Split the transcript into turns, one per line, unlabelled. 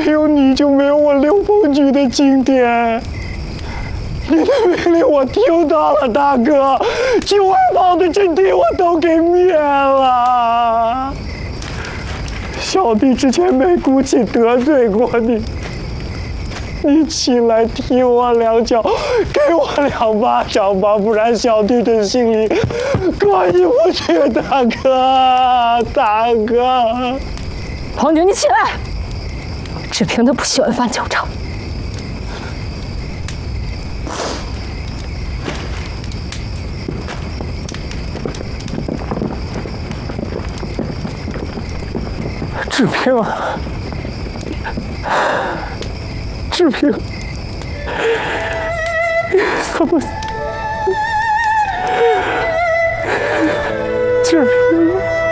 没有你就没有我刘凤菊的今天。你的命令我听到了，大哥，境外跑的阵地我都给灭了。小弟之前没骨气得罪过你，你起来踢我2脚，给我2巴掌吧，不然小弟的心里过意不去，大哥，大哥。
皇军，你起来！志平他不喜欢翻旧账。
志平啊，志平，怎么？志平。